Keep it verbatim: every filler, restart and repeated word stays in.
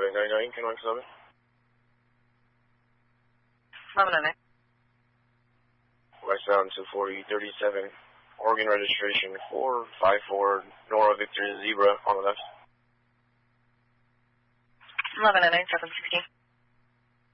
seven nine nine, can I seven? eleven nine nine. Westbound two forty thirty-seven, Oregon registration four five four, Nora Victor Zebra on the left. eleven nine nine, seven sixteen.